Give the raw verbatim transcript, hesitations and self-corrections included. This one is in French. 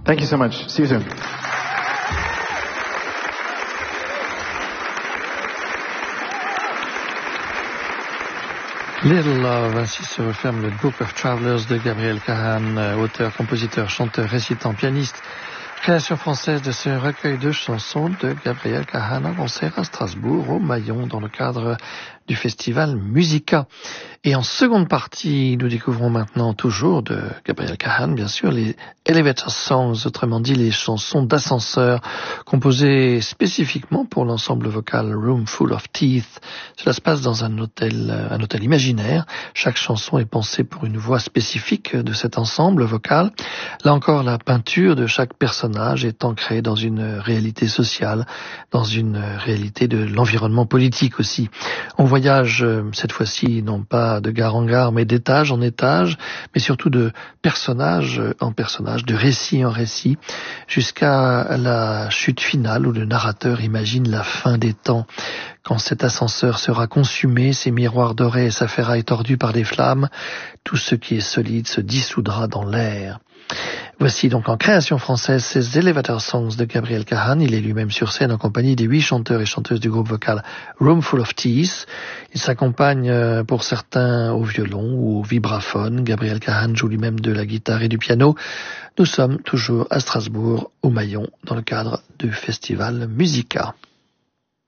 Thank you so much. See you soon. Little Love, ainsi se referme le Book of Travelers de Gabriel Cahan, auteur, compositeur, chanteur, récitant, pianiste. Création française de ce recueil de chansons de Gabriel Cahan en concert à Strasbourg, au Maillon, dans le cadre du festival Musica. Et en seconde partie, nous découvrons maintenant toujours de Gabriel Cahan, bien sûr, les Elevator Songs, autrement dit les chansons d'ascenseur, composées spécifiquement pour l'ensemble vocal Room Full of Teeth. Cela se passe dans un hôtel, un hôtel imaginaire. Chaque chanson est pensée pour une voix spécifique de cet ensemble vocal. Là encore, la peinture de chaque personnage est ancrée dans une réalité sociale, dans une réalité de l'environnement politique aussi. On voyage cette fois-ci non pas de gare en gare, mais d'étage en étage, mais surtout de personnage en personnage, de récit en récit, jusqu'à la chute finale où le narrateur imagine la fin des temps. Quand cet ascenseur sera consumé, ses miroirs dorés et sa ferraille tordue par les flammes, tout ce qui est solide se dissoudra dans l'air. Voici donc en création française ces Elevator Songs de Gabriel Cahan. Il est lui-même sur scène en compagnie des huit chanteurs et chanteuses du groupe vocal Room Full of Teeth. Il s'accompagne pour certains au violon ou au vibraphone. Gabriel Cahan joue lui-même de la guitare et du piano. Nous sommes toujours à Strasbourg, au Maillon, dans le cadre du festival Musica.